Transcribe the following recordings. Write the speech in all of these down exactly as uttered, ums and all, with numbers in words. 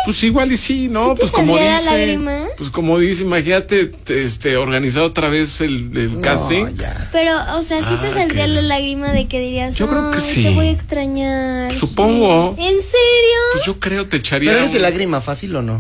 Pues igual y sí, ¿no? ¿Sí te pues como salía dice. lágrima? Pues como dice, imagínate, este, organizar otra vez el, el No, casting. ya. Pero, o sea, sí te Ah, saldría que- la lágrima de que dirías, Yo creo que "Ay, sí. te voy a extrañar". Supongo. ¿En serio? Pues yo creo te echaría. ¿Pero eres de un- lágrima fácil o no?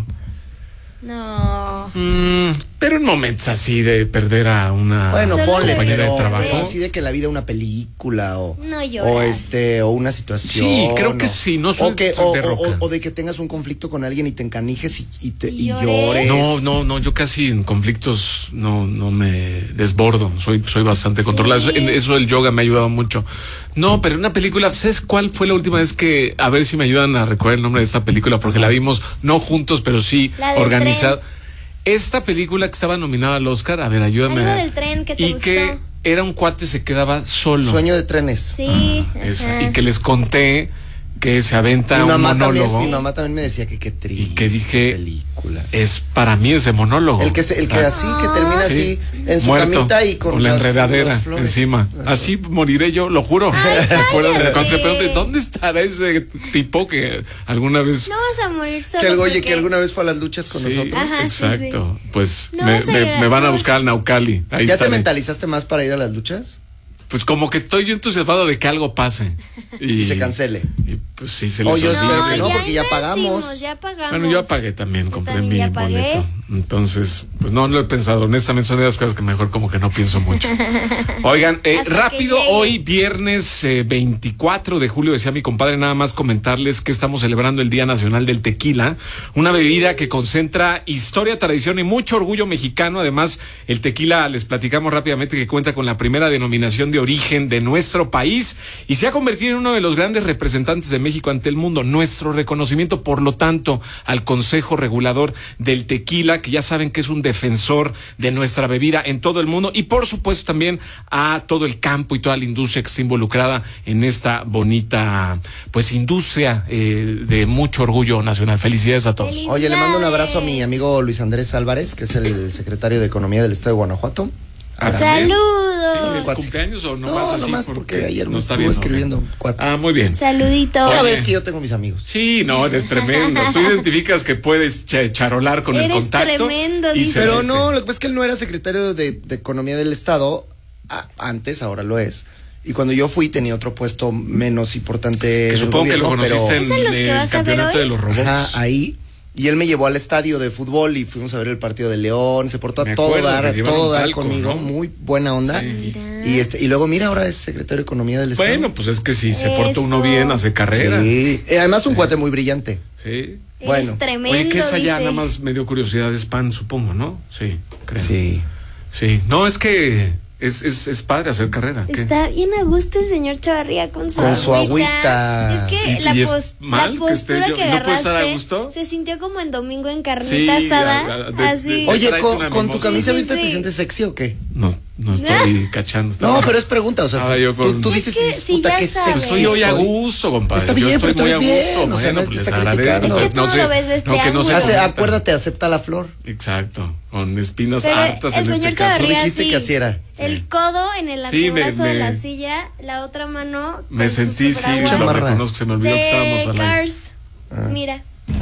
No. Mm, pero en momentos así de perder a una Bueno, Solo ponle, compañera pero de trabajo. así de que la vida una película o, No lloras. o este o una situación. Sí, creo que o- sí, no soy o, que, de o, roca. o- o de que tengas un conflicto con alguien y te encanijes y, y, te, Y y llores. llores. No, no, no, yo casi en conflictos no, no me desbordo, soy, soy bastante controlado. Eso, en eso el yoga me ha ayudado mucho. No, pero una película, ¿sabes cuál fue la última vez que, a ver si me ayudan a recordar el nombre de esta película? Porque la vimos no juntos, pero sí La del organizada. Esta película que estaba nominada al Oscar, a ver, ayúdame. Algo del tren que te y gustó. que era un cuate se quedaba solo. Sueño de trenes. Sí. Esa, ajá. y que les conté que se aventa Mi un mamá, también, monólogo. mi mamá también me decía que qué triste Y que dije, película. es para mí ese monólogo. El que se- el que Ah, así, que termina sí, así en su muerto, camita y con la las- enredadera las flores. encima. Así moriré yo, lo juro. Ay, ¿Te acuerdas de cuando se cállate. pregunté, ¿dónde estará ese tipo que alguna vez... No vas a morir solo. Que, algo, oye, porque- que alguna vez fue a las luchas con Sí, nosotros. Ajá, sí, exacto. Pues No me, vas a me- llorar, me van a no. buscar al Naucali. Ahí ¿Ya te estaré. mentalizaste más para ir a las luchas? Pues como que estoy yo entusiasmado de que algo pase. Y, Y se cancele. Y pues sí, se Oh, les yo olvide. espero que no, porque ya invertimos, pagamos. Ya pagamos. Bueno, yo pagué también, Yo compré también mi ya pagué. boleto. Entonces, pues no lo he pensado. Honestamente, son de las cosas que mejor como que no pienso mucho. Oigan, eh, Hasta que rápido, llegue. hoy viernes eh, veinticuatro de julio, decía mi compadre, nada más comentarles que estamos celebrando el Día Nacional del Tequila, una bebida que concentra historia, tradición y mucho orgullo mexicano. Además, el tequila, les platicamos rápidamente que cuenta con la primera denominación de origen de nuestro país y se ha convertido en uno de los grandes representantes de México ante el mundo. Nuestro reconocimiento, por lo tanto, al Consejo Regulador del Tequila, que ya saben que es un defensor de nuestra bebida en todo el mundo, y por supuesto también a todo el campo y toda la industria que está involucrada en esta bonita pues industria eh, de mucho orgullo nacional. Felicidades a todos. Feliz- Oye, le mando un abrazo a mi amigo Luis Andrés Álvarez, que es el secretario de Economía del Estado de Guanajuato. Ah, ¿sí? Saludos. ¿Sí, cuate. ¿Cumpleaños o no No, más así? nomás porque ayer no me está estuvo bien, escribiendo ok. cuate. Ah, muy bien. Saludito. Ya Oye. ves que yo tengo mis amigos. Sí, no, eres tremendo. Tú identificas que puedes ch- charolar con el Eres contacto. tremendo, y dice. se Pero vete. no, lo que pasa es que él no era secretario de, de Economía del Estado a- antes, ahora lo es. Y cuando yo fui tenía otro puesto menos importante. Que del supongo que lo gobierno, pero- conociste en ¿Es en los que el vas a ver campeonato hoy? de los robots. Ajá, ahí. Y él me llevó al estadio de fútbol y fuimos a ver el partido de León. Se portó Me a todo acuerdo dar, que a te llevaron todo un dar palco, conmigo. ¿no? Muy buena onda. Sí. Mira. Y este y luego mira, ahora es secretario de Economía del Estado. Bueno, pues es que si se porta Eso. uno bien, hace carrera. Sí. Sí. Eh, además un cuate muy brillante. Eres bueno. tremendo. Oye, que es allá, dice. nada más me dio curiosidad, es pan, supongo, ¿no? Sí, creo. Sí. Sí. No, es que es, es, es padre hacer carrera. ¿Qué? Está bien a gusto el señor Chavarría con su Con su agüita. Es que ¿Y- la, y es pos- mal la que esté postura yo- que no puede estar a agarraste gusto? se sintió como en domingo en Sí, carnita asada. a- a- de- así. de- Oye, tráete con, una con tu mimosa. camisa Sí, sí, ahorita te sí. sientes sexy o qué? No, no estoy cachando. No, estaba- pero es pregunta, o sea, Ahora si yo tú, con- tú Es dices, que sí, si puta, ya qué sabes. sexy Soy hoy a estoy. gusto, compadre. Está Yo bien, estoy pero muy tú a ves gusto. bien, o sea, Bueno, no pues te les está agradezco. criticando. Es que tú no sé- lo ves de este no, que no se ángulo. Hace- comenta. acuérdate, acepta la flor. Exacto, con espinas Pero hartas el en señor este caso. Chavarría dijiste sí, que así era. el Sí. codo en el Sí, me- antebrazo de me- la silla, la otra mano Me con su sentí, sí, superagua lo Chamarra. reconozco, se me olvidó que de estábamos al aire. Cars. Ah. Mira.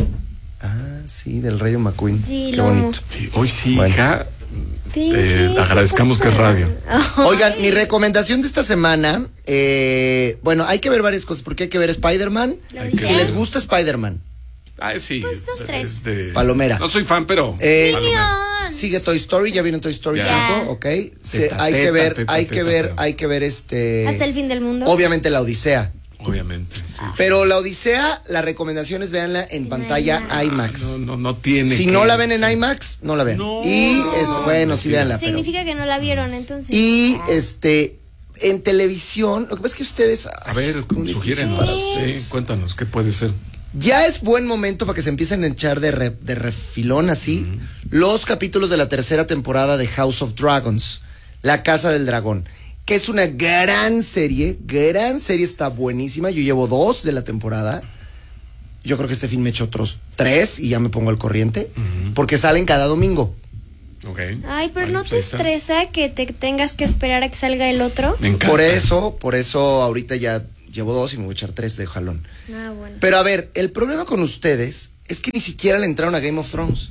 Ah, sí, del Rayo McQueen. Sí, Qué lo amo. bonito. Sí, hoy sí, Bueno. hija. Pinky, Eh, ¿qué agradezcamos que es pasa? radio. Oigan, mi recomendación de esta semana, eh, bueno, hay que ver varias cosas, porque hay que ver Spider-Man. La Hay que Si Odisea. les gusta Spider-Man, Ah, sí. Pues dos, tres. es de- Palomera. No soy fan, pero. Eh, Palomera. Minions. sigue Toy Story, ya viene Toy Story Ya. cinco, ok. Se- Teta, hay que teta, ver, teta, hay teta, que ver, teta. hay que ver este. Hasta el fin del mundo. Obviamente la Odisea. Obviamente. sí. Pero la Odisea, la recomendación es véanla en pantalla IMAX. IMAX. No, no, no tiene. Si que- no la ven en sí. IMAX, no la ven. No. y este, bueno, sí No, véanla. pero- Significa que no la vieron, entonces. Y este, en televisión, lo que pasa es que ustedes. A ver, ay, es muy sugiérenos. difícil para Sí, ustedes. cuéntanos, ¿qué puede ser? Ya es buen momento para que se empiecen a echar de, re- de refilón así los capítulos de la tercera temporada de House of Dragons, La Casa del Dragón, que es una gran serie, gran serie, está buenísima. Yo llevo dos de la temporada. Yo creo que este fin me echo otros tres y ya me pongo al corriente, porque salen cada domingo. Ok. Ay, pero Bueno, ¿no pues te ahí está. estresa que te tengas que esperar a que salga el otro? Me encanta. Por eso, por eso ahorita ya llevo dos y me voy a echar tres de jalón. Ah, bueno. Pero a ver, el problema con ustedes es que ni siquiera le entraron a Game of Thrones.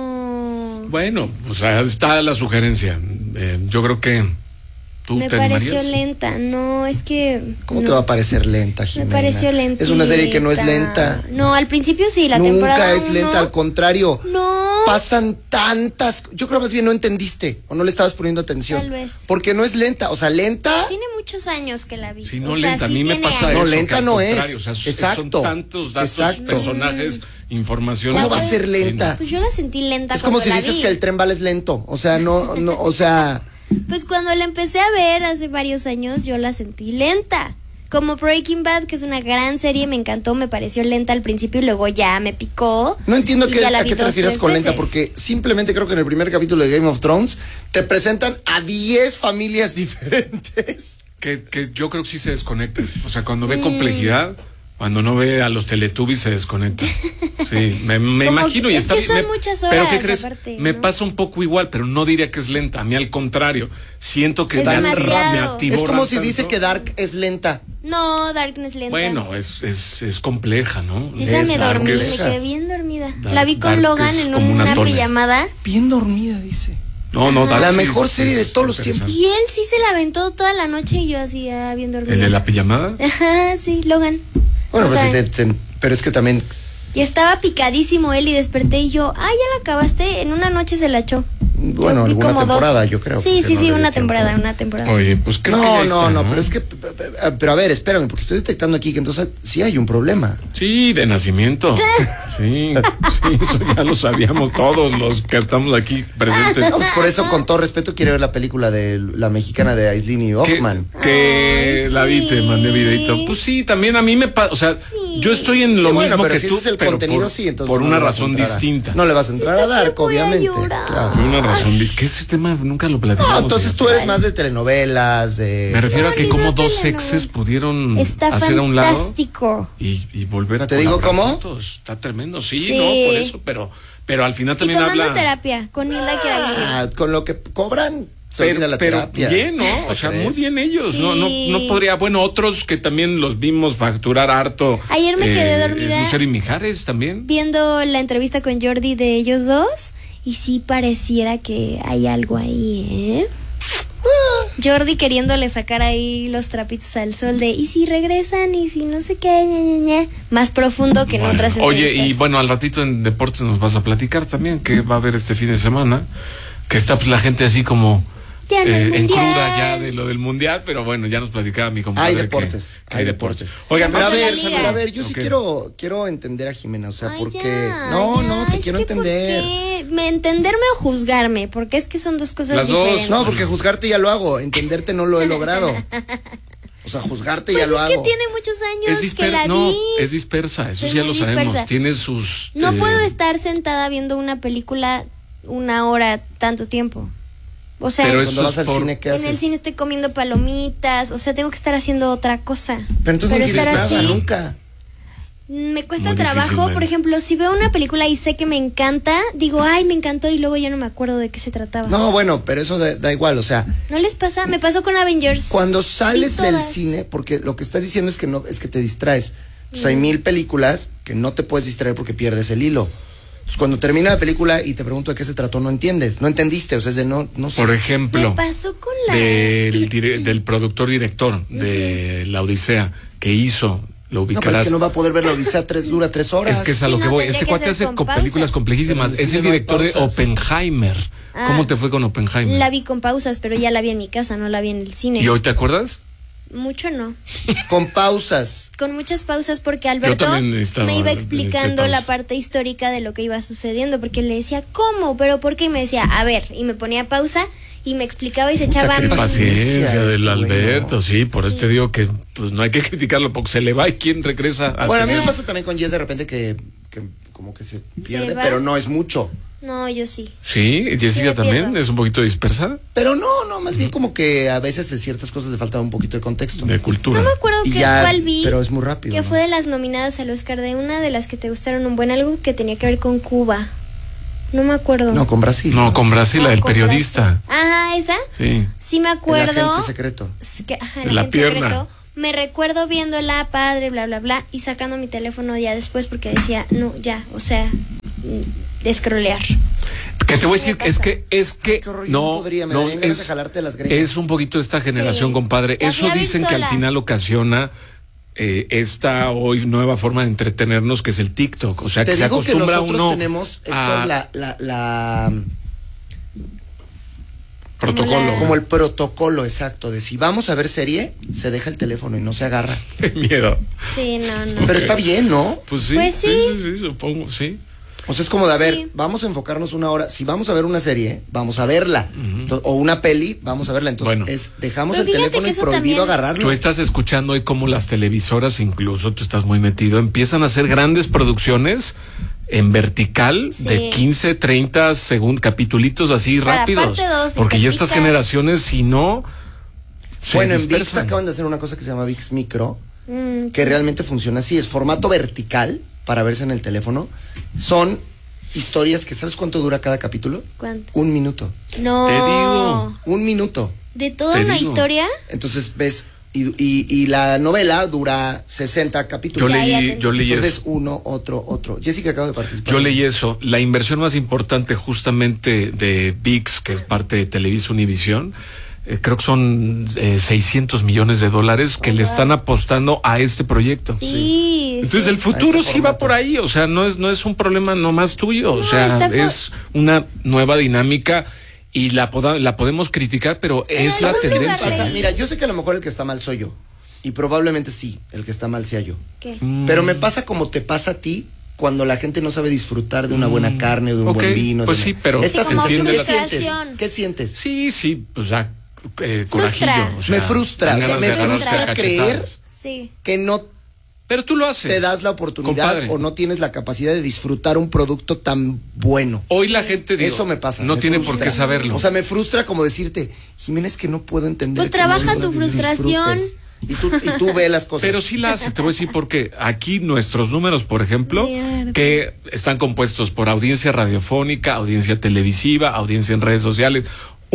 No. Bueno, o sea, está la sugerencia. Eh, yo creo que tú Me te pareció animarías. lenta. No, es que. ¿Cómo no. te va a parecer lenta, Me Jimena? pareció lenta. Es una serie que no es lenta. No, al principio sí, la Nunca temporada es lenta, uno, al contrario. No. Pasan tantas. Yo creo más bien no entendiste o no le estabas poniendo atención. Tal vez. Porque no es lenta, o sea, lenta. Tiene muchos años que la vi. Sí, no O sea, lenta, sí a mí me tiene pasa años. No, eso. lenta que al no es. contrario, o sea, Exacto. son tantos datos, Exacto. personajes, información. ¿Cómo va a ser lenta? Pues yo la sentí lenta. Es como cuando si la dices vi. que el tren bala es lento. O sea, no, no, o sea. Pues cuando la empecé a ver hace varios años, yo la sentí lenta. Como Breaking Bad, que es una gran serie, me encantó, me pareció lenta al principio y luego ya me picó. No entiendo y qué, ya la a vi qué te dos, refieres tres con lenta, veces. porque simplemente creo que en el primer capítulo de Game of Thrones te presentan a diez familias diferentes. Que, que yo creo que sí se desconecta. O sea, cuando ve Mm. complejidad, cuando no ve a los Teletubbies se desconecta. Sí, me, me Como imagino que- y es está que bien. son me- muchas pero ¿qué horas, crees? aparte, me ¿no? pasa un poco igual, pero no diría que es lenta. A mí al contrario, siento que Es me, demasiado. atra- me Es atiborran como si tanto. dice que Dark es lenta. No, Darkness lenta. Bueno, es, es, es compleja, ¿no? Esa Es me Dark, dormí, es- me quedé bien dormida. Dark- la vi con Dark Logan es en como una, una torre. pijamada. Bien dormida, dice. No, no, Dark La sí mejor es- serie de es todos los interesante. Y él sí se la aventó toda la noche y yo así ah, bien dormida. ¿El de la pijamada? Ajá, sí, Logan. Bueno, O pues, sea, te- te- pero es que también. y estaba picadísimo él y desperté y yo, ah, ya la acabaste. En una noche se la echó. Bueno, Yo vi alguna como dos. temporada, yo creo. Sí, porque sí, no sí, le dio una tiempo. temporada, una temporada. Oye, pues creo que No, ya no, está, no, pero es que. Pero a ver, espérame, porque estoy detectando aquí que entonces sí hay un problema. Sí, de nacimiento. Sí, sí, eso ya lo sabíamos todos los que estamos aquí presentes. No, pues por eso, con todo respeto, quiero ver la película de la mexicana de Aislinn y Que, Hoffman. que Ay, la vi, te sí. mandé videito. Pues sí, también a mí me pasa, o sea, Sí. yo estoy en lo Sí, bueno, mismo pero que si tú, ese es el pero contenido, por, sí, entonces por no una le vas a razón entrar a- distinta. No le vas a entrar a Sí, Dark, voy a obviamente. llorar. Claro. Por una razón distinta. Que ese tema nunca lo platicamos. No, entonces fíjate. tú eres más de telenovelas, de. Me refiero No, a que ni como veo dos telenovela. exes pudieron Está hacer a un lado fantástico. y, y volver a ¿Te digo colaborar cómo? juntos. Está tremendo, sí, Sí. no, por eso, pero, pero al final Y también tomando habla. terapia con Hilda Kiraguirre. Ah, con lo que cobran, se olvida Pero, la pero terapia. bien, ¿no? O ¿Te sea, crees? muy bien ellos. No, no, Sí. no podría. Bueno, otros que también los vimos facturar harto. Ayer me quedé eh, dormida. es Lucero y Mijares también. Viendo la entrevista con Jordi de ellos dos y sí pareciera que hay algo ahí, ¿eh? Jordi queriéndole sacar ahí los trapitos al sol de y si regresan y si no sé qué, ña, ña, ña. Más profundo que en Bueno, otras oye, entrevistas. y bueno, al ratito en Deportes nos vas a platicar también que va a haber este fin de semana. Que está pues la gente así como Ya en el eh, en mundial. cruda ya de lo del mundial, pero bueno, ya nos platicaba mi compadre. Hay que- deportes, que hay deportes. Oigan, Pero a Vamos a ver, la pero liga. a ver, yo sí Ok. quiero, quiero entender a Jimena, o sea, Ay, porque ya, no, ya, no, te es quiero que ¿por entender. qué? Me entenderme o juzgarme, porque es que son dos cosas Las dos. diferentes. No, porque juzgarte ya lo hago, entenderte no lo he logrado. O sea, juzgarte pues ya lo es que hago. tiene muchos años Es que dispersa, la no, vi. es dispersa, eso Soy sí ya muy lo sabemos. dispersa. Tiene sus. No eh, puedo estar sentada viendo una película una hora tanto tiempo. O sea, Pero en eso Cuando es vas al por- cine, ¿qué el haces? cine estoy comiendo palomitas, o sea, tengo que estar haciendo otra cosa. Pero entonces no estar quieres nada, así, nunca. me cuesta Muy trabajo. difícilmente. Por ejemplo, si veo una película y sé que me encanta, digo, ay, me encantó y luego ya no me acuerdo de qué se trataba. No, bueno, pero eso da, da igual, o sea, ¿No les pasa? Me pasó con Avengers. cuando sales Vi del todas. cine, porque lo que estás diciendo es que no, es que te distraes. Entonces hay mil películas que no te puedes distraer porque pierdes el hilo. Entonces cuando termina la película y te pregunto de qué se trató, no entiendes, no entendiste, o sea, es de no, no sé. Por ejemplo, Me pasó con la del, dire- del productor director de La Odisea que hizo, lo No, pero ubicarás. es que no va a poder ver la Odisea, tres, dura tres horas. Es que es a Sí, lo que no, voy. tendría Este que cuate ser hace con co- pausa. películas complejísimas. Pero en Es el cine no hay director de pausas. Oppenheimer. Ah. ¿Cómo te fue con Oppenheimer? La vi con pausas, pero ya la vi en mi casa, no la vi en el cine. ¿Y hoy te acuerdas? Mucho no. Con pausas. Con muchas pausas porque Alberto también necesitaba me iba este, explicando pausa. la parte histórica de lo que iba sucediendo, porque le decía, ¿cómo? ¿Pero por qué? Y me decía, a ver, y me ponía pausa y me explicaba y se Puta, echaba qué Qué paciencia paciencia este del güey, Alberto, ¿no? sí, por eso te digo que pues no hay que criticarlo porque se le va y quién regresa. al Bueno, a mí me final. pasa también con Jess de repente que, que como que se pierde, va. pero no es mucho. No, yo sí. Sí, Sí, Jessica me también pierdo. es un poquito dispersa Pero no, no, más bien como que a veces en ciertas cosas le falta un poquito de contexto. de cultura. No me acuerdo Y que ya, cuál vi. pero es muy rápido, Que ¿no? fue de las nominadas al Oscar, de una de las que te gustaron un buen algo que tenía que ver con Cuba. No me acuerdo. No, con Brasil. No, con Brasil, la No, del con periodista. Brasil. Ajá, esa. Sí. Sí me El acuerdo. agente secreto. Es que, ajá, La el agente pierna. secreto, me recuerdo viéndola, padre, bla, bla, bla, y sacando mi teléfono ya después porque decía, no, ya, o sea, descrolear. Que te voy a decir, es que, es que, horror, no, no, podría, me no, darían ganas es, de jalarte las greñas. es un poquito esta generación, Sí. compadre. La Eso fui a ver dicen que al sola. final ocasiona eh, esta hoy nueva forma de entretenernos que es el TikTok. O sea, Te que se digo que acostumbra nosotros uno tenemos, Héctor, a la, la, la, protocolo. como el protocolo exacto de si vamos a ver serie, se deja el teléfono y no se agarra. Miedo. Sí, no, no. Pero está bien, ¿no? Pues sí, Pues sí, sí. sí, sí, supongo, sí. O sea, es como de, a ver, Sí. vamos a enfocarnos una hora. Si vamos a ver una serie, vamos a verla. Ento- o una peli, vamos a verla. Entonces, Bueno. es, dejamos Pero el fíjate teléfono que y eso prohibido también- agarrarlo. Tú estás escuchando hoy cómo las televisoras, incluso tú estás muy metido, empiezan a hacer grandes producciones en vertical Sí. de quince, treinta segundos, capitulitos así Para rápidos. parte dos, y Porque te ya estas picas. generaciones, si no, se Bueno, en VIX dispersan. acaban de hacer una cosa que se llama VIX Micro, Mm, que realmente funciona así. Es formato vertical para verse en el teléfono. Son historias que, ¿sabes cuánto dura cada capítulo? ¿Cuánto? Un minuto. No. Te digo. Un minuto. ¿De toda Te una digo. historia? Entonces ves, y, y, y la novela dura sesenta Yo capítulos. Ya, ya leí, te yo leí Entonces eso. ves uno, otro, otro. Jessica acaba de participar. Yo leí eso. La inversión más importante justamente de VIX, que es parte de Televisa Univisión, eh, creo que son eh, seiscientos millones de dólares que Oh, le wow. están apostando a este proyecto. Sí. Entonces sí. el futuro A este sí va formato. por ahí, o sea, no es no es un problema nomás tuyo, o No, sea, está fo- es una nueva dinámica y la poda- la podemos criticar, pero es en la algún lugar tendencia. Pasa, leí- mira, yo sé que a lo mejor el que está mal soy yo. Y probablemente sí, el que está mal sea yo. ¿Qué? Mm. Pero me pasa como te pasa a ti cuando la gente no sabe disfrutar de una buena carne o de un ok, buen vino. de pues una- sí, pero Esta Sí, como sensación, ¿qué frustración. sientes? ¿Qué sientes? Sí, sí, pues ya eh, Frustra. corajillo, o sea, Me frustra, dan o sea, ganas me de agarrarte frustra a creer cachetadas. Sí. Que no Pero tú lo haces. te das la oportunidad compadre. o no tienes la capacidad de disfrutar un producto tan bueno. Hoy la gente digo, Eso me pasa. no me tiene frustra. por qué saberlo. O sea, me frustra como decirte, Jiménez, que no puedo entender. Pues que trabaja no tu frustración. disfrutes. Y tú, y tú ve las cosas. Pero sí la hace, te voy a decir porque aquí nuestros números, por ejemplo, Claro. que están compuestos por audiencia radiofónica, audiencia televisiva, audiencia en redes sociales.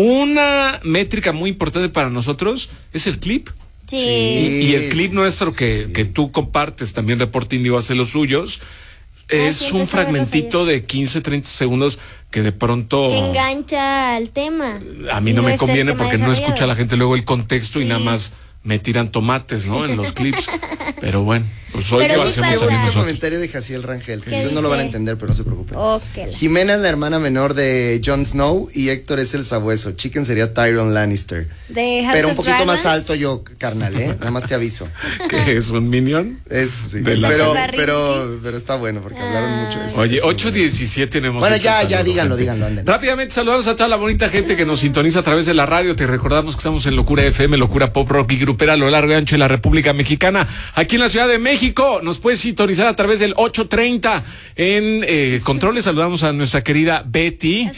Una métrica muy importante para nosotros es el clip. Sí. Y, y el clip sí, nuestro sí, que, sí. que tú compartes, también Report Índigo hace los suyos, es sí, un empecé a verlos fragmentito de quince, treinta segundos que de pronto Que engancha al tema. a mí Y no me está el conviene tema porque no desarrollado. escucha la gente luego el contexto y Sí. nada más me tiran tomates, ¿no? En los clips. Pero bueno, pues hoy Pero lo sí hacemos pasa. también Bonito nosotros. comentario de Jaciel Rangel, que ¿Qué ustedes no lo van a dice? entender, pero no se preocupen. Oh, que la- Jimena es la hermana menor de Jon Snow y Héctor es el sabueso. Chicken sería Tyrion Lannister. De House Pero un of poquito más Dragons. alto yo, carnal, ¿eh? Nada más te aviso. ¿Qué es un minion? Es, sí. De la pero, serie. pero, pero está bueno porque hablaron Ah. mucho. Es- Oye, es muy ocho bueno. diecisiete tenemos. Bueno, hecho ya, saludo, ya, díganlo, gente. díganlo, anden. Rápidamente saludamos a toda la bonita gente que nos sintoniza a través de la radio. Te recordamos que estamos en Locura F M, Locura Pop Rock y Grupera a lo largo y ancho de la República Mexicana. Aquí en la Ciudad de México nos puedes sintonizar a través del ocho treinta. En eh, controles saludamos a nuestra querida Betty.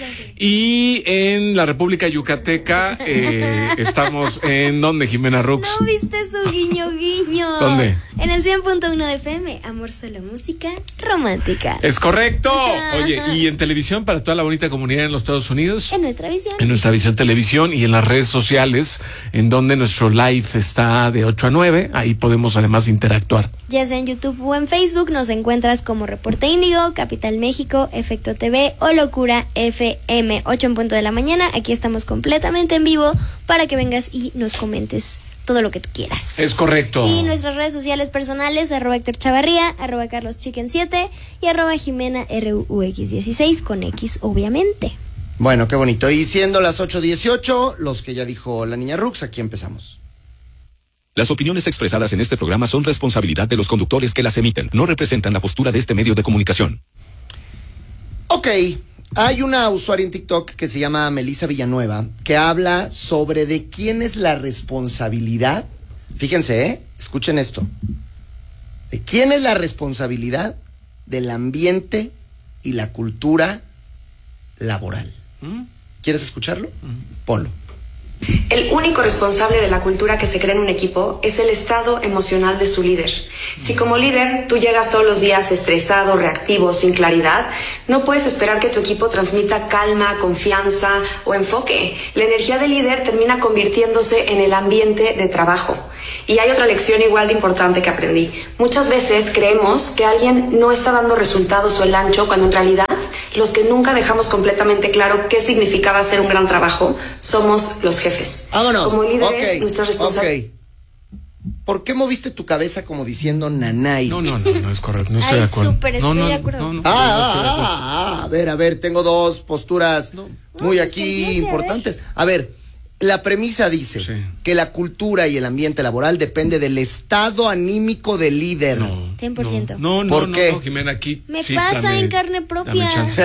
Y en la República Yucateca eh, estamos en ¿dónde, Jimena Rux? ¿No viste su guiño guiño? ¿Dónde? En el cien punto uno de F M. Amor, solo música romántica. Es correcto. Oye, y en televisión para toda la bonita comunidad en los Estados Unidos. En nuestra visión. En nuestra visión televisión y en las redes sociales, en donde nuestro live está de ocho a nueve, ahí podemos además interactuar. Ya sea en YouTube o en Facebook, nos encuentras como Reporte Índigo, Capital México, Efecto T V o Locura F M. ocho en punto de la mañana. Aquí estamos completamente en vivo para que vengas y nos comentes todo lo que tú quieras. Es correcto. Y nuestras redes sociales personales, arroba Héctor Chavarría, arroba Carlos Chicken siete y arroba Jimena R U X dieciséis con X, obviamente. Bueno, qué bonito. Y siendo las ocho dieciocho, los que ya dijo la niña Rux, aquí empezamos. Las opiniones expresadas en este programa son responsabilidad de los conductores que las emiten. No representan la postura de este medio de comunicación. Ok, hay una usuaria en TikTok que se llama Melissa Villanueva que habla sobre de quién es la responsabilidad. Fíjense, ¿eh? Escuchen esto. ¿De quién es la responsabilidad del ambiente y la cultura laboral? ¿Quieres escucharlo? Ponlo. El único responsable de la cultura que se crea en un equipo es el estado emocional de su líder. Si como líder tú llegas todos los días estresado, reactivo, sin claridad, no puedes esperar que tu equipo transmita calma, confianza o enfoque. La energía del líder termina convirtiéndose en el ambiente de trabajo. Y hay otra lección igual de importante que aprendí. Muchas veces creemos que alguien no está dando resultados o el ancho, cuando en realidad los que nunca dejamos completamente claro qué significaba hacer un gran trabajo somos los jefes. Vámonos. Como líderes, okay, nuestra responsabilidad. okay. ¿Por qué moviste tu cabeza como diciendo nanay? No, no, no, no es correcto. No estoy Ay, de acuerdo. súper estoy no, no, de acuerdo. No, no, Ah, no estoy de ah, acuerdo. ah, ah, a ver, a ver, tengo dos posturas No. muy No, pues aquí empiece, a importantes. A ver, la premisa dice Sí. que la cultura y el ambiente laboral depende del estado anímico del líder. No, cien por ciento. No, no, ¿Por no, qué? no, Jimena, aquí. Me sí, pasa dame- en carne dame propia. O chance.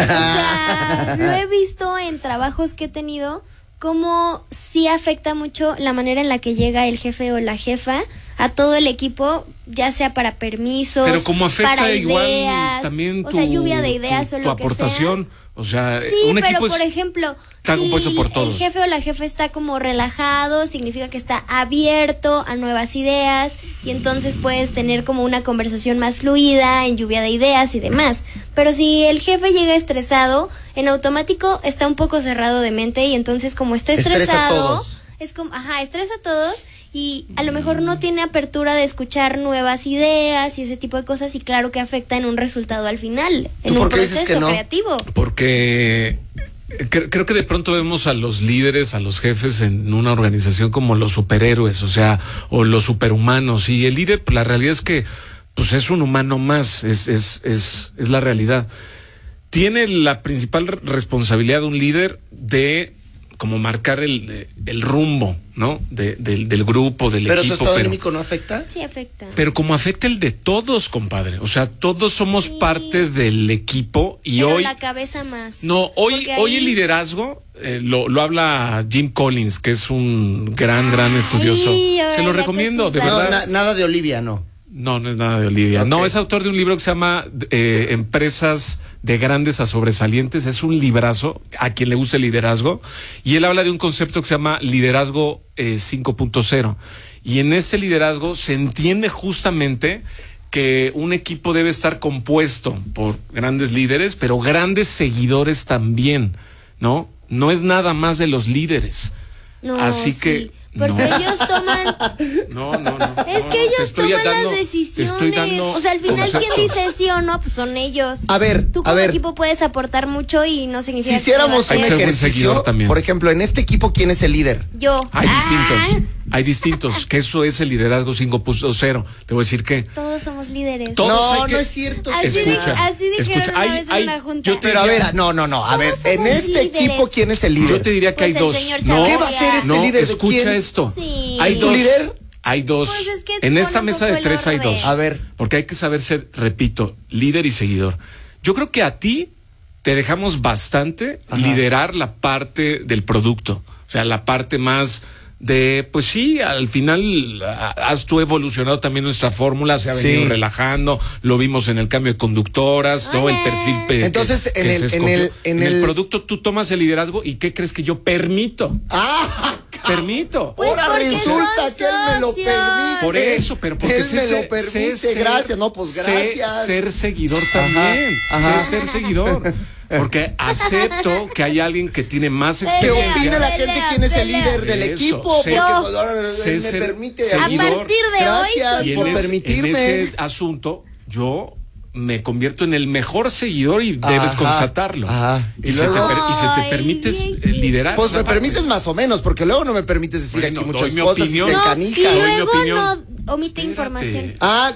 sea, lo he visto en trabajos que he tenido, como sí afecta mucho la manera en la que llega el jefe o la jefa a todo el equipo, ya sea para permisos, Pero como afecta para igual ideas, también tu, o sea, lluvia de ideas tu, o tu lo que aportación. sea. O sea, Sí, un pero equipo por es- ejemplo, está si compuesto por todos. el jefe o la jefa está como relajado, significa que está abierto a nuevas ideas y entonces puedes tener como una conversación más fluida, en lluvia de ideas y demás. Pero si el jefe llega estresado, en automático está un poco cerrado de mente y entonces como está Estresa a estresado, todos. es como, ajá, estresa a todos. Y a lo mejor no tiene apertura de escuchar nuevas ideas y ese tipo de cosas, y claro que afecta en un resultado al final, ¿Tú en un por qué dices proceso que no? creativo. Porque cre- creo que de pronto vemos a los líderes, a los jefes en una organización como los superhéroes, o sea, o los superhumanos. Y el líder, pues, la realidad es que pues es un humano más, es, es, es, es la realidad. Tiene la principal re- responsabilidad de un líder de como marcar el, el rumbo, ¿no? De, del, del grupo, del ¿Pero su equipo. estado pero, anímico no afecta? Sí afecta. pero como afecta el de todos, compadre. O sea, todos somos Sí. parte del equipo y Pero hoy. la cabeza más. No, hoy, Porque hoy ahí- el liderazgo eh, lo, lo habla Jim Collins, que es un gran, gran estudioso. Ay, Se ahora lo ya recomiendo, con de sus No, verdad. na- nada de Olivia, no. No, no es nada de Olivia. Ok. No, es autor de un libro que se llama eh, Empresas de Grandes a Sobresalientes. Es un librazo a quien le guste el liderazgo. Y él habla de un concepto que se llama liderazgo eh, cinco punto cero. Y en ese liderazgo se entiende justamente que un equipo debe estar compuesto por grandes líderes, pero grandes seguidores también, ¿no? No es nada más de los líderes. No, Así sí, que... porque no. ellos toman. No, no, no. Es no, que no, te ellos estoy toman dando- las te decisiones. estoy dando O sea, al final, ¿quién conceptos. dice sí o no? Pues son ellos. A ver, Tú a como ver. equipo puedes aportar mucho y no Si significa hiciéramos que un Hay se va a que ser hacer. buen seguidor ejercicio, también. por ejemplo, en este equipo, ¿quién es el líder? Yo. Hay Ah, distintos, hay distintos, que eso es el liderazgo cinco punto cero. Te voy a decir que Todos somos líderes. Todos no, hay que- no es cierto. Así, de- Escucha, así dijeron escucha, una hay- vez en hay- una junta. yo te- Pero a ver, no, no, no. A ver, Todos en somos este líderes. equipo, ¿quién es el líder? yo te diría que Pues hay el dos. señor No, Chavarría. ¿Qué va a hacer este no, líder? ¿De escucha quién? esto. Sí. Hay ¿Es tu dos. líder? Hay dos. Pues es que en pone esta un mesa poco de el tres hay orden. dos. A ver. Porque hay que saber ser, repito, líder y seguidor. Yo creo que a ti te dejamos bastante Ajá. liderar la parte del producto. O sea, la parte más de, pues sí, al final a- has tú evolucionado también nuestra fórmula, se ha venido Sí. relajando, lo vimos en el cambio de conductoras, ¿no? El Hola. perfil pe- que- Entonces, que en el- se en escogió. el- en el el- producto tú tomas el liderazgo y ¿qué crees que yo permito? ¡Ah! Permito. Pues Ahora porque resulta son que él me lo socios. permite. Por eso, pero porque él sé, me sé- lo permite. sé ser- Gracias, no, pues sé gracias. ser seguidor también. ajá. Sé ser seguidor. Porque acepto que hay alguien que tiene más ¿Qué Pelea, opina la pelea, gente quién es el pelea. líder del Eso, equipo? sé- Porque Yo. pues, ahora él sé me ser permite. A seguidor. partir de Gracias hoy soy Y por en, ese- permitirme. en ese asunto, yo me convierto en el mejor seguidor y Ajá, debes constatarlo. ajá. Y, Y se te, luego- per- y se te Ay, permites bien, eh, liderar. Pues esa me parte. permites más o menos, porque luego no me permites decir Bueno, aquí doy muchas mi cosas opinión. de No, canija. y Doy mi luego opinión. no omite Espérate. información. Ah,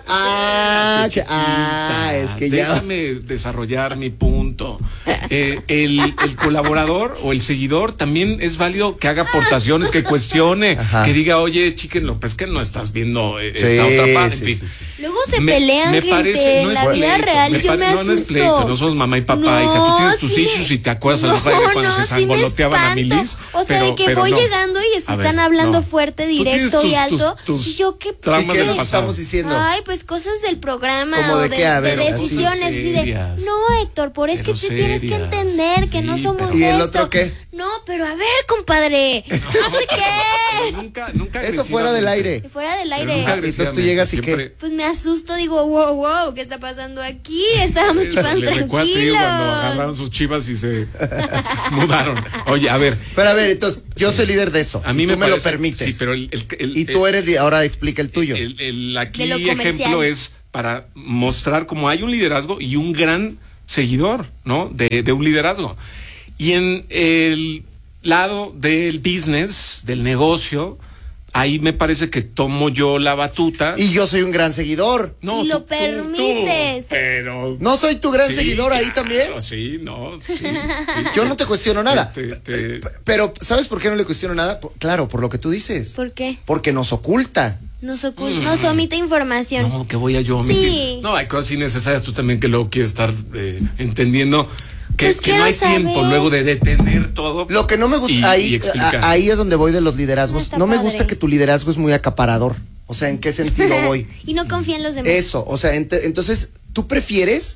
ah, Espérate, ah, chiquita, es que ya. Déjame desarrollar mi punto. Eh, el, el colaborador o el seguidor también es válido que haga aportaciones, que cuestione, Ajá. que diga, oye, chiquen López, que no estás viendo eh, Sí, esta otra parte. sí, En fin. sí, sí. Luego se pelean, gente. parece- en la vida pleito, real me yo pare- me no, no es asusto. pleito, no somos mamá y papá, hija, tú tienes tus sí me- issues y te acuerdas al no, otro día cuando no, se sí me sangoloteaban a espanto. Milis. O sea, pero- de que pero voy no. llegando y se A ver, están hablando no. fuerte, Tú tienes directo tus- y alto. tus- tus y yo, ¿qué traumas ¿Qué del nos pasado. estamos diciendo? Ay, pues cosas del programa ¿Cómo o de de, qué? A de ver, así decisiones. Así de, serias. no, Héctor, por es que Pero te tienes que entender que Sí, no somos pero- ¿Y el esto. otro qué? No, pero a ver, compadre. No, sé qué. Nunca, nunca Eso fuera del agresivamente. aire. Fuera del Pero aire. nunca Ah, entonces tú agresivamente, llegas y qué. siempre- Pues me asusto, digo, wow, wow, ¿qué está pasando aquí? Estábamos Eso, chupando le recuerdo, te digo, cuando agarraron tranquilos. sus chivas y se mudaron. Oye, a ver, Pero a ver, entonces, yo soy líder de eso. a mí y me, tú me lo parece- permites. Sí, pero el, el- el- Y tú el- eres, li- ahora explica el tuyo. El, el aquí De lo comercial. ejemplo es para mostrar cómo hay un liderazgo y un gran seguidor, ¿no? De, de un liderazgo. Y en el lado del business, del negocio, ahí me parece que tomo yo la batuta. Y yo soy un gran seguidor. No, Y lo tú- tú- permites. tú, pero. ¿No soy tu gran Sí, seguidor ahí claro, también? Sí, no. Sí, sí. Yo no te cuestiono nada. Te- te- P- Pero, ¿sabes por qué no le cuestiono nada? Por- claro, por lo que tú dices. ¿Por qué? Porque nos oculta. Nos, ocul- nos omite información. No, que voy a yo Sí. omitir. No, hay cosas innecesarias tú también que luego quieres estar eh, entendiendo que, Pues que no quiero hay saber. tiempo luego de detener todo. Lo que no me gusta, y- ahí, y explicar. a- ahí es donde voy de los liderazgos. No está No me padre. gusta que tu liderazgo es muy acaparador. O sea, ¿en qué sentido voy? Y no confía en los demás. Eso, o sea, ent- entonces, tú prefieres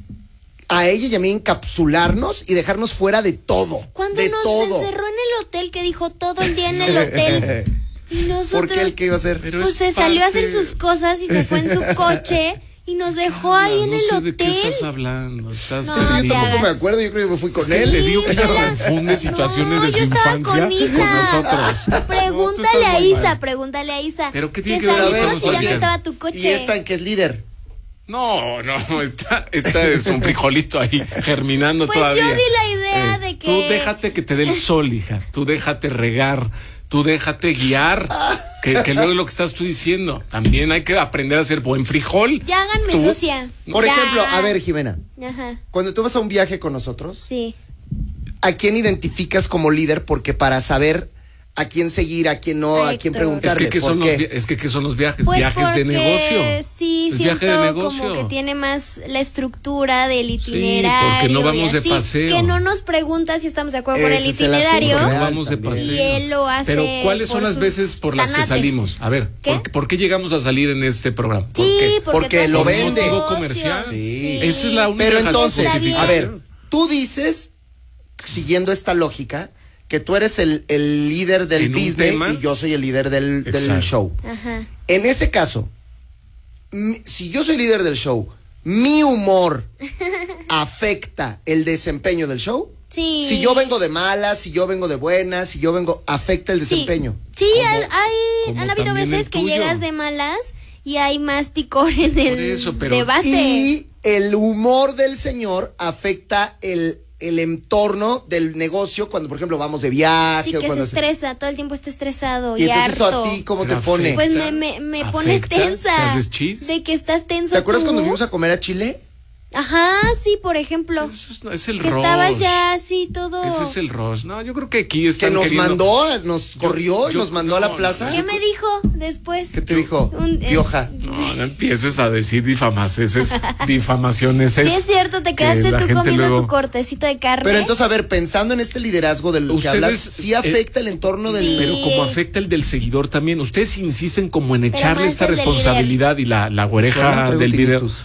a ella y a mí encapsularnos y dejarnos fuera de todo. Cuando de nos todo. encerró en el hotel, que dijo todo el día en el hotel. Y nosotros. ¿Por qué el que iba a hacer? Pero Pues es se salió a hacer parte- sus cosas y se fue en su coche y nos dejó ahí en no el sé hotel. ¿De qué estás hablando? Estás No, perdido. te Tampoco hagas. me acuerdo, yo creo que me fui con Sí, él. le digo que yo la- confunde situaciones No, de su yo estaba infancia con Isa. nosotros. No, tú Pregúntale estás a muy Isa, mal. pregúntale a Isa. ¿Pero qué tiene que ver con lo que salimos estamos y ya no platicando? estaba tu coche. Y esta en que es líder. No, no, está, está es un frijolito ahí germinando Pues todavía. yo di la idea Eh, de que. Tú déjate que te dé el sol, hija. Tú déjate regar. Tú déjate guiar. Que, que luego es lo que estás tú diciendo. También hay que aprender a ser buen frijol. Ya háganme Tú- socia. Por Ya. ejemplo, a ver, Jimena, Ajá, cuando tú vas a un viaje con nosotros, sí. ¿a quién identificas como líder? Porque para saber a quién seguir, a quién no, a quién Héctor. Es preguntarle. que, ¿qué ¿por son los, qué? vi- es que, ¿qué son los viajes? Pues viajes de porque negocio. sí, Es siento viaje de negocio. como que tiene más la estructura del Sí, itinerario. porque no vamos y de así, paseo. Que no nos pregunta si estamos de acuerdo con el Ese es el itinerario. asunto, No real vamos de también. paseo. Y él lo hace Pero ¿cuáles son por las sus veces por las que tanates. salimos? A ver, ¿Qué? ¿por, qué- por qué llegamos a salir en este programa? ¿Por Sí, qué? porque, Porque todos lo son vende. negocios, comercial. Sí. Esa es la única Pero razón entonces, justificación. a ver, tú dices, siguiendo esta lógica, que tú eres el, el líder del En un business tema. y yo soy el líder del, del Exacto. show. Ajá. En ese caso, mi- si yo soy líder del show, mi humor afecta el desempeño del show. Sí. Si yo vengo de malas, si yo vengo de buenas, si yo vengo, afecta el Sí. desempeño. Sí, hay, hay- como han habido también veces el que tuyo. llegas de malas y hay más picor en el eso, pero- debate. Y el humor del señor afecta el, el entorno del negocio cuando, por ejemplo, vamos de viaje. Sí, o que se cuando estresa, todo el tiempo está estresado Y y, entonces eso harto. a ti, ¿cómo te Pero pone? afecta. Pues me, me, me pones ¿Afecta? tensa. ¿Te haces chis? De que estás tenso ¿Te acuerdas tú. cuando fuimos a comer a Chile? Ajá, sí, por ejemplo. Eso es, es el Que rush. estabas ya así todo. Ese es el rush. No, yo creo que aquí Que están nos queriendo- mandó, a- nos corrió y yo- nos mandó a no, la plaza. ¿Qué me dijo después? ¿Qué te dijo? Un- eh, Pioja. No, no empieces a decir difamaciones, difamaciones. Sí, es cierto, te que quedaste la tú gente comiendo luego- tu cortecito de carne. Pero entonces, a ver, pensando en este liderazgo del que Ustedes, hablas, sí eh, afecta el entorno del... Sí. Pero como afecta el del seguidor también, ustedes insisten como en Pero echarle más esta el del responsabilidad y la, la Solo güereja traigo del video. tinnitus.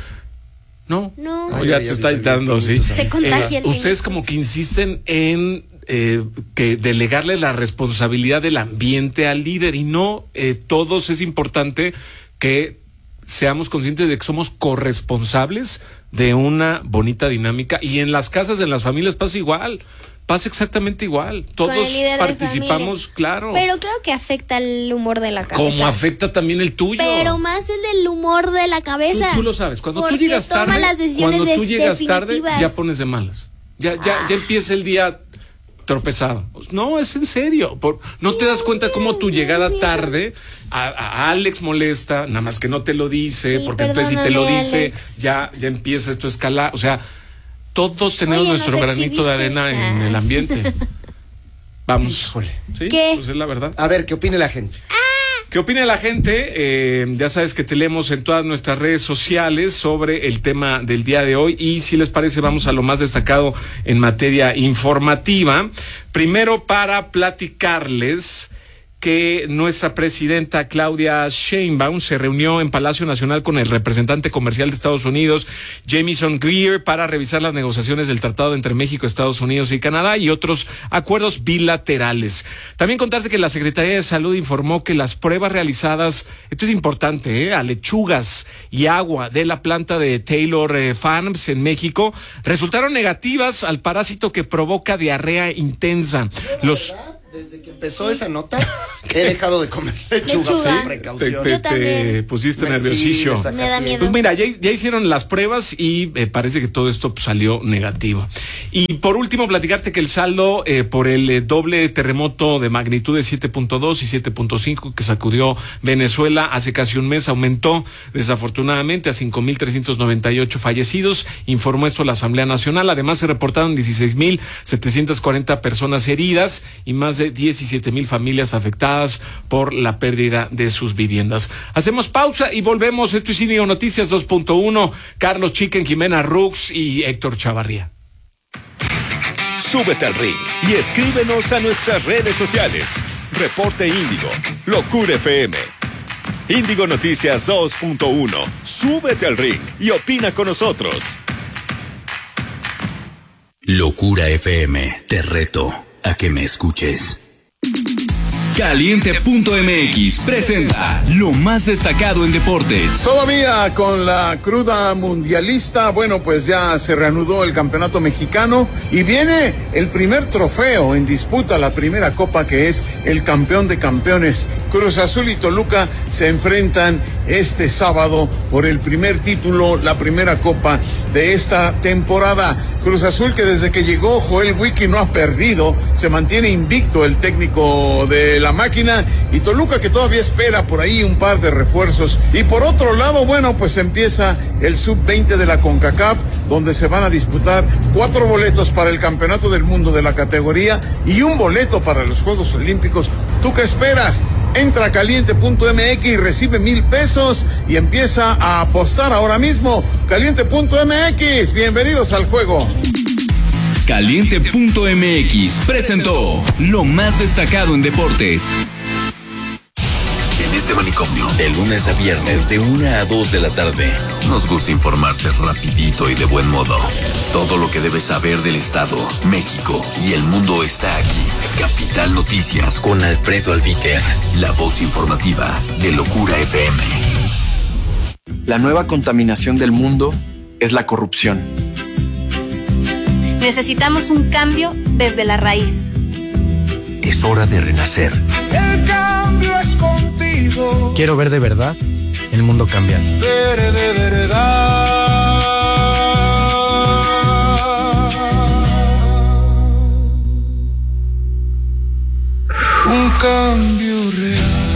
No, No. no, Ay, ya ya te vi está el dando, sí. tinnitus. Se contagia el Ustedes tinnitus. como que insisten en eh, que delegarle la responsabilidad del ambiente al líder y no eh, todos es importante que seamos conscientes de que somos corresponsables de una bonita dinámica y en las casas, en las familias pasa igual, pasa exactamente igual. Con el Todos líder de participamos, familia. claro. Pero claro que afecta el humor de la cabeza. Como afecta también el tuyo. Pero más el del humor de la Tú, cabeza. tú lo sabes, cuando tú Porque llegas toma tarde, las decisiones cuando tú des- llegas tarde, definitivas. ya pones de malas. Ya, ya, ya empieza el día tropezado. No, es en serio. Por, no te das cuenta cómo tu llegada tarde a, a Alex molesta, nada más que no te lo dice, Sí, porque entonces si te lo perdóname, dice, Alex. ya, ya empieza esto a escalar. O sea, todos tenemos Oye, nuestro nos granito de exhibiste. arena en Ah. el ambiente. Vamos. Híjole. ¿Sí? ¿Qué? Pues es la verdad. A ver, ¿qué opina la gente? ¿Qué opina la gente? Eh, ya sabes que te leemos en todas nuestras redes sociales sobre el tema del día de hoy y si les parece vamos a lo más destacado en materia informativa. Primero para platicarles que nuestra presidenta Claudia Sheinbaum se reunió en Palacio Nacional con el representante comercial de Estados Unidos, Jamieson Greer, para revisar las negociaciones del tratado entre México, Estados Unidos y Canadá y otros acuerdos bilaterales. También contarte que la Secretaría de Salud informó que las pruebas realizadas, esto es importante, ¿eh? a lechugas y agua de la planta de Taylor eh, Farms en México resultaron negativas al parásito que provoca diarrea intensa. Los Desde que empezó esa nota, he dejado de comer lechuga, Lechuga. sin precaución. Te, Yo te, también. te pusiste Me- nerviosillo. sí, me saca Me da pie. miedo. Pues mira, ya, ya hicieron las pruebas y eh, parece que todo esto pues, salió negativo. Y por último, platicarte que el saldo eh, por el eh, doble terremoto de magnitud de siete punto dos y siete punto cinco que sacudió Venezuela hace casi un mes aumentó desafortunadamente a cinco mil trescientos noventa y ocho fallecidos, informó esto la Asamblea Nacional. Además se reportaron dieciséis mil setecientos cuarenta personas heridas y más de diecisiete mil familias afectadas por la pérdida de sus viviendas. Hacemos pausa y volvemos. Esto es Índigo Noticias dos punto uno. Carlos Chiquen, Jimena Rux y Héctor Chavarría. Súbete al ring y escríbenos a nuestras redes sociales. Reporte Índigo, Locura F M. Índigo Noticias dos punto uno. Súbete al ring y opina con nosotros. Locura F M, te reto a que me escuches. Caliente punto M X presenta lo más destacado en deportes. Todavía con la cruda mundialista, bueno, pues ya se reanudó el campeonato mexicano y viene el primer trofeo en disputa, la primera copa, que es el campeón de campeones. Cruz Azul y Toluca se enfrentan este sábado por el primer título, la primera copa de esta temporada. Cruz Azul, que desde que llegó Joel Wiki no ha perdido, se mantiene invicto el técnico de la máquina, y Toluca, que todavía espera por ahí un par de refuerzos. Y por otro lado, bueno, pues empieza el sub veinte de la CONCACAF, donde se van a disputar cuatro boletos para el campeonato del mundo de la categoría y un boleto para los Juegos Olímpicos. ¿Tú qué esperas? Entra a caliente punto M X y recibe mil pesos y empieza a apostar ahora mismo. caliente punto M X, bienvenidos al juego. Caliente punto M X presentó lo más destacado en deportes. En este manicomio, de lunes a viernes, de una a dos de la tarde, nos gusta informarte rapidito y de buen modo. Todo lo que debes saber del Estado, México y el mundo está aquí. Capital Noticias con Alfredo Albiter, la voz informativa de Locura F M. La nueva contaminación del mundo es la corrupción. Necesitamos un cambio desde la raíz. Es hora de renacer. El cambio es contigo. Quiero ver de verdad el mundo cambiar. Ver de verdad. Un cambio real.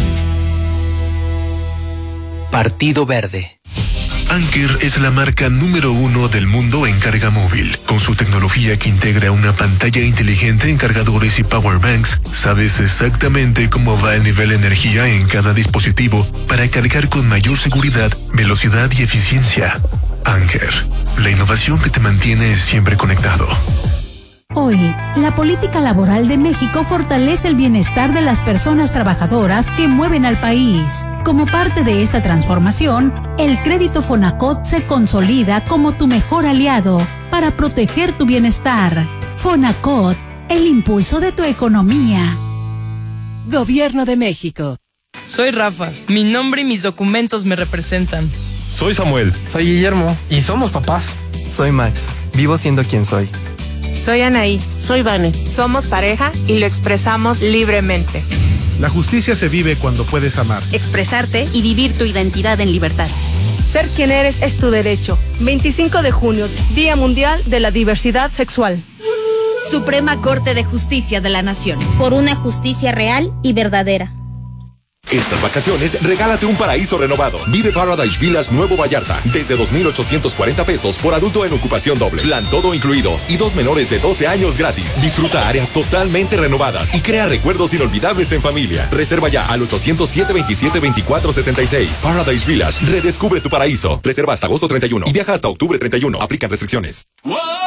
Partido Verde. Anker es la marca número uno del mundo en carga móvil. Con su tecnología que integra una pantalla inteligente en cargadores y power banks, sabes exactamente cómo va el nivel de energía en cada dispositivo para cargar con mayor seguridad, velocidad y eficiencia. Anker, la innovación que te mantiene siempre conectado. Hoy, la política laboral de México fortalece el bienestar de las personas trabajadoras que mueven al país. Como parte de esta transformación, el crédito Fonacot se consolida como tu mejor aliado para proteger tu bienestar. Fonacot, el impulso de tu economía. Gobierno de México. Soy Rafa. Mi nombre y mis documentos me representan. Soy Samuel. Soy Guillermo. Y somos papás. Soy Max. Vivo siendo quien soy. Soy Anaí. Soy Vane. Somos pareja y lo expresamos libremente. La justicia se vive cuando puedes amar, expresarte y vivir tu identidad en libertad. Ser quien eres es tu derecho. veinticinco de junio, Día Mundial de la Diversidad Sexual. Suprema Corte de Justicia de la Nación. Por una justicia real y verdadera. Estas vacaciones, regálate un paraíso renovado. Vive Paradise Villas Nuevo Vallarta. Desde dos mil ochocientos cuarenta pesos por adulto en ocupación doble. Plan todo incluido. Y dos menores de doce años gratis. Disfruta áreas totalmente renovadas. Y crea recuerdos inolvidables en familia. Reserva ya al ochocientos siete veintisiete veinticuatro setenta y seis. Paradise Villas. Redescubre tu paraíso. Reserva hasta agosto treinta y uno. Y viaja hasta octubre treinta y uno. Aplican restricciones. ¡Wow!